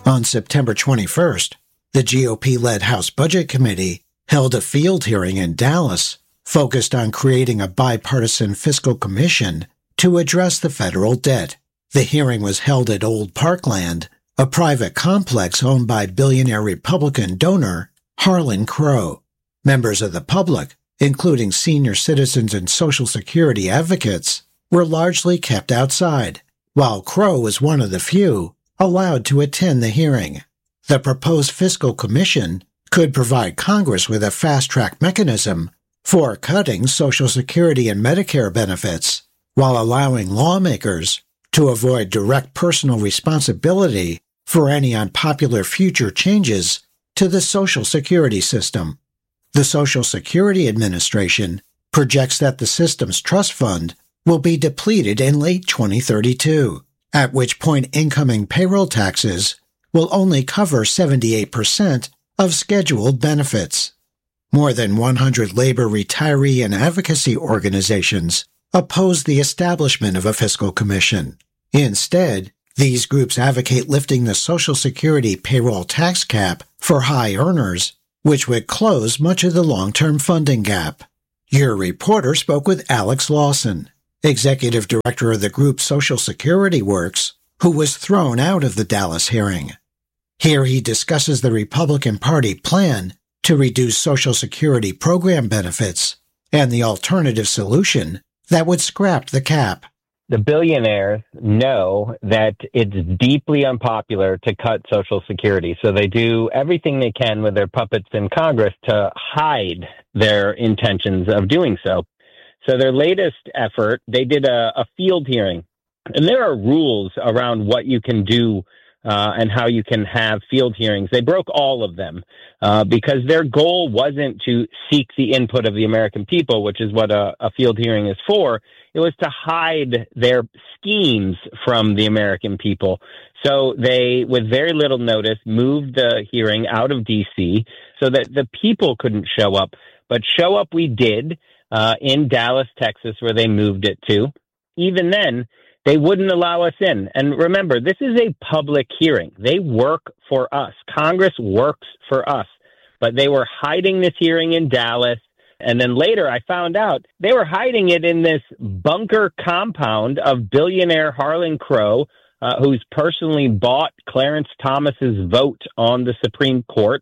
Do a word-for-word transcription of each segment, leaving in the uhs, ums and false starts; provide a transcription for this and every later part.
On September twenty-first, the G O P-led House Budget Committee held a field hearing in Dallas focused on creating a bipartisan fiscal commission to address the federal debt. The hearing was held at Old Parkland, a private complex owned by billionaire Republican donor Harlan Crow. Members of the public, including senior citizens and Social Security advocates, were largely kept outside, while Crow was one of the few allowed to attend the hearing. The proposed fiscal commission could provide Congress with a fast-track mechanism for cutting Social Security and Medicare benefits while allowing lawmakers to avoid direct personal responsibility for any unpopular future changes to the Social Security system. The Social Security Administration projects that the system's trust fund will be depleted in late twenty thirty-two, at which point incoming payroll taxes will only cover seventy-eight percent of scheduled benefits. More than one hundred labor, retiree, and advocacy organizations oppose the establishment of a fiscal commission. Instead, these groups advocate lifting the Social Security payroll tax cap for high earners, which would close much of the long-term funding gap. Your reporter spoke with Alex Lawson, executive director of the group Social Security Works, who was thrown out of the Dallas hearing. Here he discusses the Republican Party plan to reduce Social Security program benefits and the alternative solution that would scrap the cap. The billionaires know that it's deeply unpopular to cut Social Security, so they do everything they can with their puppets in Congress to hide their intentions of doing so. So their latest effort, they did a, a field hearing, and there are rules around what you can do uh, and how you can have field hearings. They broke all of them uh, because their goal wasn't to seek the input of the American people, which is what a, a field hearing is for. It was to hide their schemes from the American people. So they, with very little notice, moved the hearing out of D C so that the people couldn't show up. But show up we did uh, in Dallas, Texas, where they moved it to. Even then, they wouldn't allow us in. And remember, this is a public hearing. They work for us. Congress works for us. But they were hiding this hearing in Dallas. And then later I found out they were hiding it in this bunker compound of billionaire Harlan Crow, uh, who's personally bought Clarence Thomas's vote on the Supreme Court.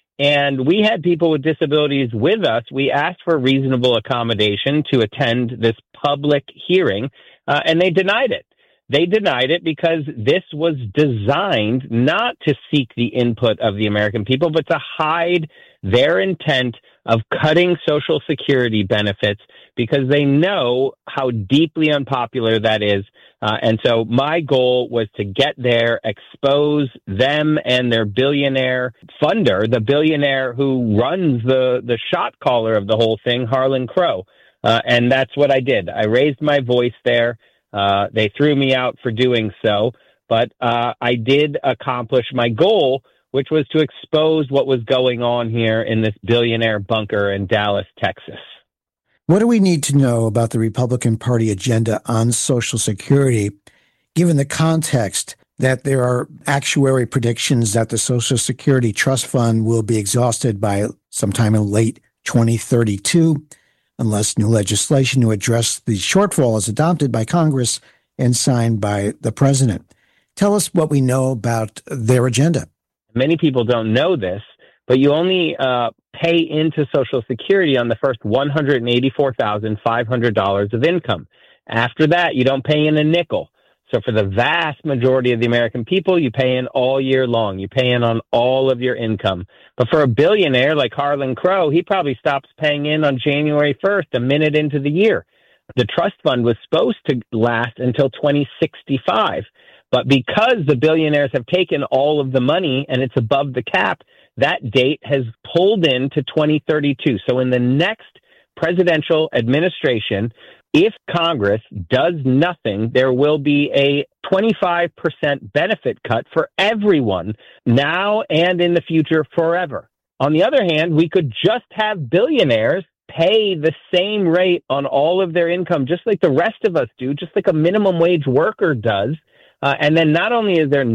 And we had people with disabilities with us. We asked for reasonable accommodation to attend this public hearing, uh, and they denied it. They denied it because this was designed not to seek the input of the American people, but to hide their intent of cutting Social Security benefits because they know how deeply unpopular that is. Uh, and so my goal was to get there, expose them and their billionaire funder, the billionaire who runs the, the shot caller of the whole thing, Harlan Crow. Uh, and that's what I did. I raised my voice there. Uh, they threw me out for doing so, but uh, I did accomplish my goal, which was to expose what was going on here in this billionaire bunker in Dallas, Texas. What do we need to know about the Republican Party agenda on Social Security, given the context that there are actuary predictions that the Social Security Trust Fund will be exhausted by sometime in late twenty thirty-two, unless new legislation to address the shortfall is adopted by Congress and signed by the president? Tell us what we know about their agenda. Many people don't know this, but you only uh, pay into Social Security on the first one hundred eighty-four thousand five hundred dollars of income. After that, you don't pay in a nickel. So for the vast majority of the American people, you pay in all year long. You pay in on all of your income. But for a billionaire like Harlan Crow, he probably stops paying in on January first, a minute into the year. The trust fund was supposed to last until twenty sixty-five. But because the billionaires have taken all of the money and it's above the cap, that date has pulled into twenty thirty-two. So in the next presidential administration, if Congress does nothing, there will be a twenty-five percent benefit cut for everyone now and in the future forever. On the other hand, we could just have billionaires pay the same rate on all of their income, just like the rest of us do, just like a minimum wage worker does. Uh, and then not only is there not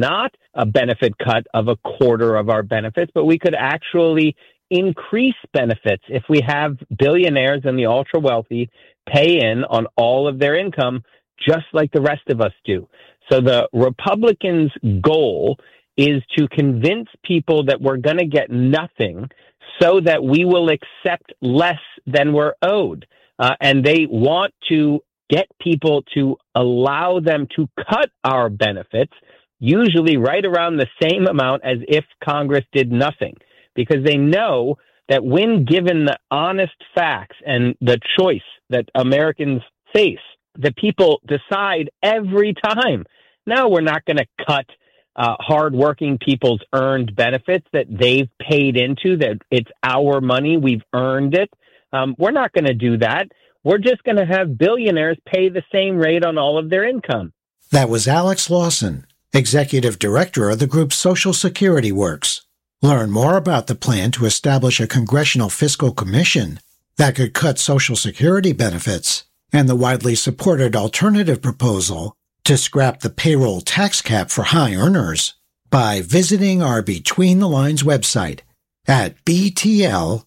a benefit cut of a quarter of our benefits, but we could actually increase benefits if we have billionaires and the ultra wealthy pay in on all of their income, just like the rest of us do. So the Republicans' goal is to convince people that we're going to get nothing so that we will accept less than we're owed. Uh, and they want to get people to allow them to cut our benefits, usually right around the same amount as if Congress did nothing, because they know that when given the honest facts and the choice that Americans face, the people decide every time, no, we're not going to cut uh, hardworking people's earned benefits that they've paid into, that it's our money, we've earned it. Um, we're not going to do that. We're just going to have billionaires pay the same rate on all of their income. That was Alex Lawson, Executive Director of the group Social Security Works. Learn more about the plan to establish a Congressional Fiscal Commission that could cut Social Security benefits and the widely supported alternative proposal to scrap the payroll tax cap for high earners by visiting our Between the Lines website at b t l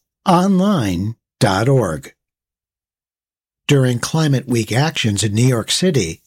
online dot org. During Climate Week actions in New York City,